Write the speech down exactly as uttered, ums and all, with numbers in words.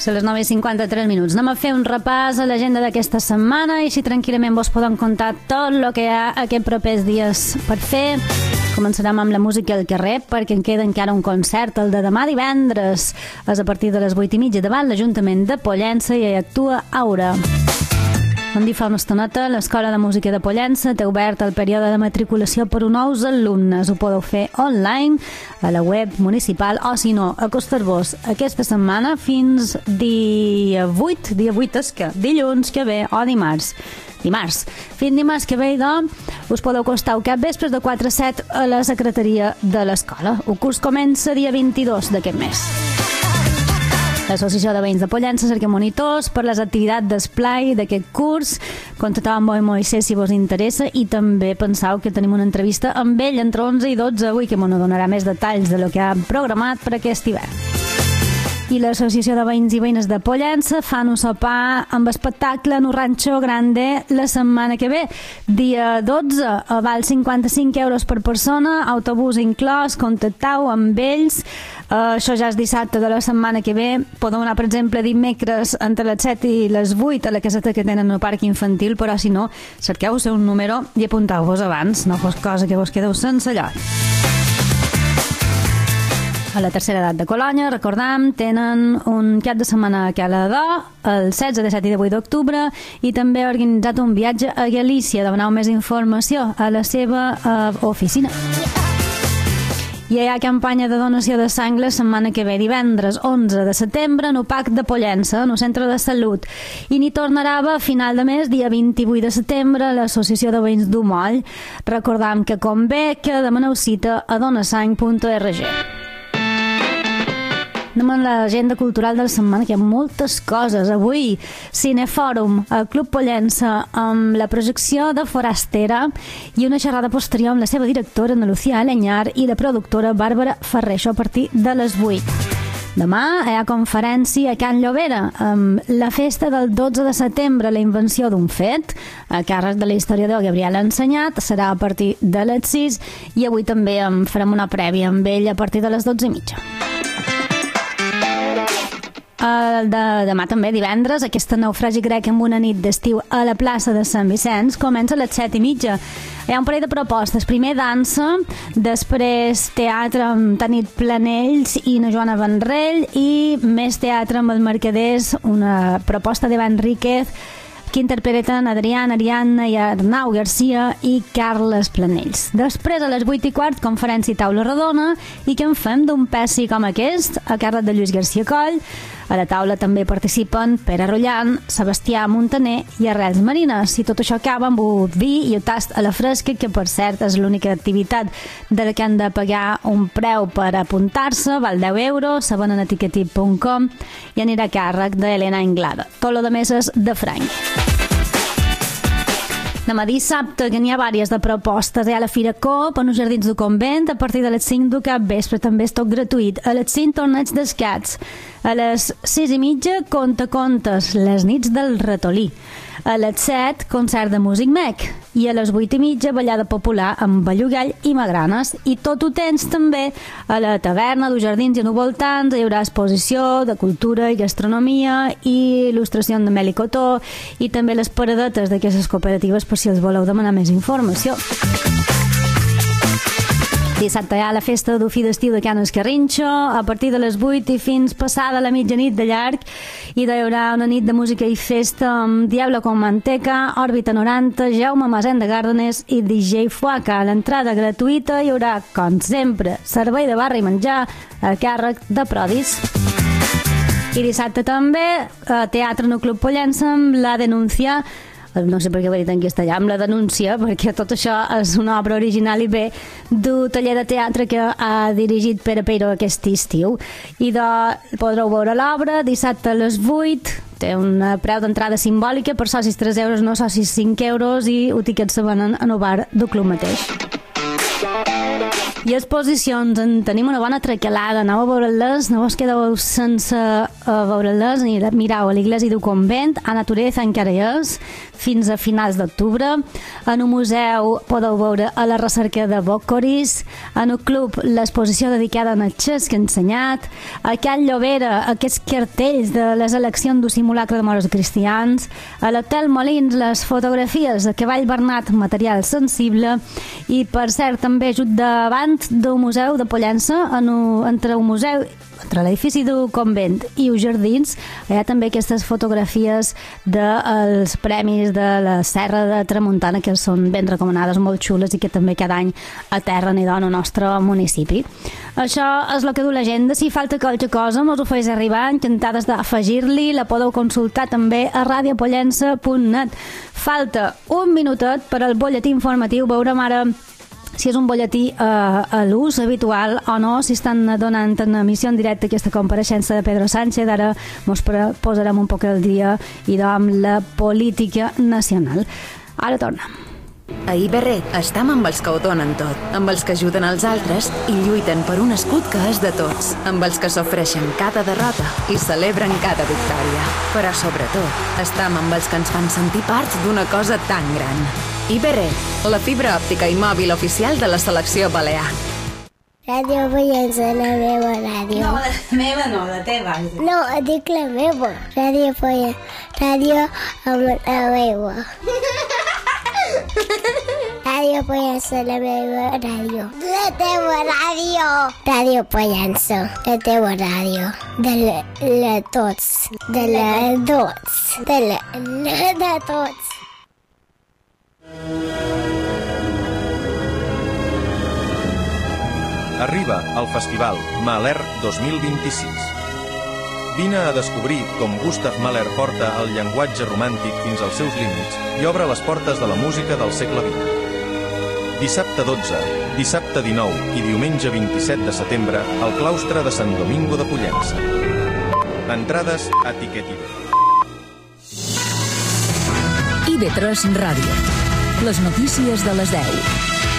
Són les nou i cinquanta-tres minuts. Anem a fer un repàs a l'agenda d'aquesta setmana i així tranquil·lament vos podem contar tot el que hi ha aquests propers dies per fer. Començarem amb la música al carrer perquè en queda encara un concert, el de demà divendres. És a partir de les vuit i mitja davant l'Ajuntament de Pollença i hi actua Aura. Com dir fa una estoneta, l'Escola de Música de Pollença té obert el període de matriculació per a nous alumnes. Ho podeu fer online a la web municipal o, si no, acostar-vos aquesta setmana fins dia vuit, dia vuit és que dilluns que ve o dimarts. Dimarts. Fins dimarts que ve, doncs, us podeu acostar cap vespres de quatre a set a la secretaria de l'escola. El curs comença dia vint-i-dos d'aquest mes. L'Associació de Veïns de Pollença cerca monitors per les activitats d'esplai d'aquest curs. Contacteu amb el Moisès si vos interessa i també penseu que tenim una entrevista amb ell entre onze i dotze avui que ens donarà més detalls de lo que han programat per aquest hivern. I l'Associació de Veïns i Veïnes de Pollença fan un sopar amb espectacle en un ranxo grande la setmana que ve. Dia dotze, val cinquanta-cinc euros per persona, autobús inclòs, contacteu amb ells. Uh, això ja és dissabte de la setmana que ve. Podeu anar, per exemple, dimecres entre les set i les vuit a la caseta que tenen al parc infantil, però si no, cerqueu-vos un número i apunteu-vos abans, no fos cosa que vos quedeu sense lloc. A la tercera edat de Colònia, recordam, tenen un cap de setmana a Cala d'O, el setze, disset i divuit d'octubre, i també ha organitzat un viatge a Galícia. Demaneu més informació a la seva uh, oficina. I hi ha campanya de donació de sang la setmana que ve, divendres onze de setembre, en el P A C de Pollença, en el Centre de Salut. I n'hi tornarà a final de mes, dia vint-i-vuit de setembre, a l'Associació de Veïns d'Umoll. Recordam que convé que demaneu cita a donasang punt org. Anem a l'agenda cultural de la setmana, que hi ha moltes coses. Avui, Cinefòrum, al Club Pollença, amb la projecció de Forastera i una xerrada posterior amb la seva directora, Ana Lucía Aleñar, i la productora Bàrbara Ferrer, això a partir de les vuit. Demà hi ha conferència a Can Llobera amb la festa del dotze de setembre, la invenció d'un fet, a càrrec de l'historiador Gabriel Ensenyat, serà a partir de les sis, i avui també en farem una prèvia amb ell a partir de les dotze i mitja. El de demà també, divendres, aquesta naufragi grec amb una nit d'estiu a la plaça de Sant Vicenç comença a les set i mitja. Hi ha un parell de propostes. Primer dansa, després teatre amb Tanit Planells i na Joana Vanrell i més teatre amb els Mercaders, una proposta d'Eva Enríquez que interpreten Adrián, Ariadna i Arnau Garcia i Carles Planells. Després, a les vuit i quart, conferència i taula rodona, i què en fem d'un pessi com aquest, a càrrec de Lluís García Coll. A la taula també participen Pere Rollan, Sebastià Montaner i Arrels Marines. I tot això acaba amb un vi i un tast a la fresca, que per cert és l'única activitat de la que han de pagar un preu per apuntar-se, val deu euros, se ven en etiquetip punt com i anirà a càrrec d'Helena Inglada. Tot lo de més és de franc. Demà dissabte, que n'hi ha diverses de propostes. Hi ha la Fira Coop en els Jardins del Convent a partir de les cinc del cap vespre, també és tot gratuït. A les cinc, torneig d'escacs. A les sis i mitja, conta contes, les nits del ratolí. A les set, concert de músic mec. I a les vuit i mitja, ballada popular amb ballugall i magranes. I tot ho tens també a la taverna dels Jardins i en voltants. Hi haurà exposició de cultura i gastronomia i il·lustració de mel i cotó i també les paradetes d'aquestes cooperatives per si els voleu demanar més informació. Dissabte hi ha la festa d'ofi d'estiu de Can Escarrinxo a partir de les vuit i fins passada la mitjanit de llarg, i hi haurà una nit de música i festa amb Diablo con Manteca, Òrbita noranta, Jaume Masén de Gàrdenes i D J Fuaca. A l'entrada gratuïta hi haurà, com sempre, servei de barra i menjar a càrrec de Prodis. I dissabte també teatre en el Club Pollença amb La Denuncia, no sé per què ho he dit en castellà, amb La Denúncia, perquè tot això és una obra original i bé d'un taller de teatre que ha dirigit Pere Peiro aquest estiu. I de, podreu veure l'obra dissabte a les vuit, té un preu d'entrada simbòlica, per socis tres euros, no socis cinc euros, i els tiquets se venen en el bar del club mateix. I exposicions, en tenim una bona traquelada. Aneu a veure-les, no vos quedeu sense veure-les ni mirau a l'Iglésia del Convent, a Natureza encara hi és, fins a finals d'octubre. En un museu podeu veure a la recerca de Boccoris, en un club l'exposició dedicada a Natxes que he ensenyat, a Can Llobera aquests cartells de les eleccions d'un simulacre de moros cristians, a l'Hotel Molins les fotografies de Cavall Bernat, material sensible, i per cert també just davant d'un museu de Pollença, en un, entre un museu, entre l'edifici del convent i els jardins, hi ha també aquestes fotografies dels premis de la Serra de Tramuntana, que són ben recomanades, molt xules, i que també cada any aterren i donen al nostre municipi. Això és el que du l'agenda. Si falta qualque cosa, mos ho fes arribar, encantades d'afegir-li. La podeu consultar també a radiopollença punt net. Falta un minutet per al butlletí informatiu. Veurem ara si és un butlletí eh, a l'ús habitual o no, si estan donant en emissió en directe aquesta compareixença de Pedro Sánchez. Ara ens posarem un poc al dia i amb la política nacional. Ara tornem. A Iberret estem amb els que ho donen tot, amb els que ajuden els altres i lluiten per un escut que és de tots, amb els que sofreixen cada derrota i celebren cada victòria. Però sobretot estem amb els que ens fan sentir part d'una cosa tan gran. Iberret, la fibra òptica i mòbil oficial de la selecció balear. Ràdio Pollença, la meva ràdio. No, la meva no, la teva. No, dic la meva. Ràdio Pollença, ràdio amb la meva. Ràdio Pollença, la meva ràdio. La teva ràdio. Ràdio Pollença, la teva ràdio. De la, la tots. De la tots. De la, la de tots. Arriba al Festival Mahler dos mil vint-i-sis. Vine a descobrir com Gustav Mahler porta el llenguatge romàntic fins als seus límits i obre les portes de la música del segle vint. Dissabte dotze, dissabte dinou i diumenge vint-i-set de setembre al claustre de Sant Domingo de Pollença. Entrades a Tiquet I B. I B tres Ràdio. Les notícies de les deu.